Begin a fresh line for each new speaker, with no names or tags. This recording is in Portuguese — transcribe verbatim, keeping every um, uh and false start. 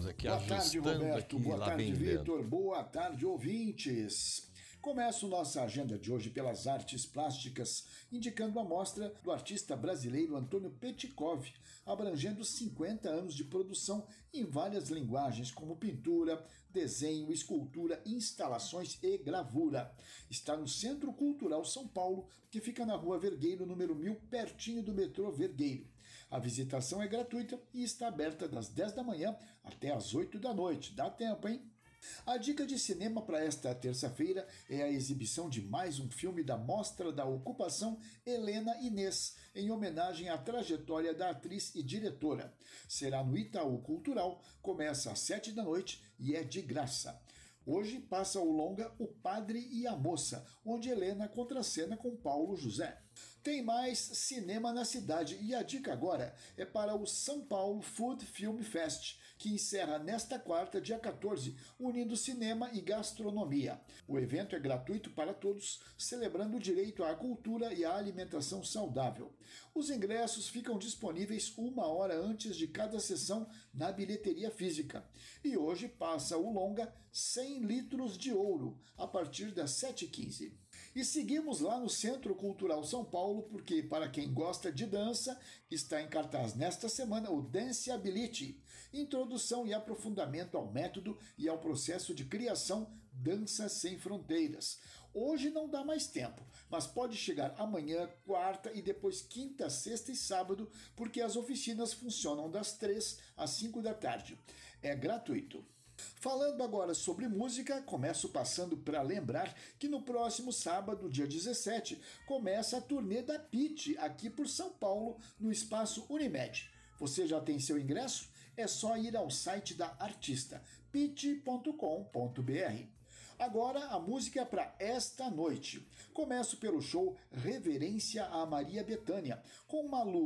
Estamos aqui
Boa
ajustando
tarde, Roberto.
aqui,
Boa
lá
tarde,
bem
Vitor. Boa tarde, ouvintes. Começo nossa agenda de hoje pelas artes plásticas, indicando a mostra do artista brasileiro Antônio Petkov, abrangendo cinquenta anos de produção em várias linguagens, como pintura, desenho, escultura, instalações e gravura. Está no Centro Cultural São Paulo, que fica na Rua Vergueiro, número mil, pertinho do metrô Vergueiro. A visitação é gratuita e está aberta das dez da manhã até as oito da noite. Dá tempo, hein? A dica de cinema para esta terça-feira é a exibição de mais um filme da Mostra da Ocupação Helena Inês, em homenagem à trajetória da atriz e diretora. Será no Itaú Cultural, começa às sete da noite e é de graça. Hoje passa o longa O Padre e a Moça, onde Helena contracena com Paulo José. Tem mais cinema na cidade e a dica agora é para o São Paulo Food Film Fest, que encerra nesta quarta, dia quatorze, unindo cinema e gastronomia. O evento é gratuito para todos, celebrando o direito à cultura e à alimentação saudável. Os ingressos ficam disponíveis uma hora antes de cada sessão na bilheteria física. E hoje passa o longa cem litros de ouro, a partir das sete e quinze. E seguimos lá no Centro Cultural São Paulo, porque para quem gosta de dança, está em cartaz nesta semana o Danceability, introdução e aprofundamento ao método e ao processo de criação Dança Sem Fronteiras. Hoje não dá mais tempo, mas pode chegar amanhã, quarta e depois quinta, sexta e sábado, porque as oficinas funcionam das três às cinco da tarde. É gratuito. Falando agora sobre música, começo passando para lembrar que no próximo sábado, dia dezessete, começa a turnê da Pitty aqui por São Paulo, no Espaço Unimed. Você já tem seu ingresso? É só ir ao site da artista, pitty ponto com ponto br. Agora a música para esta noite. Começo pelo show Reverência a Maria Bethânia, com Malu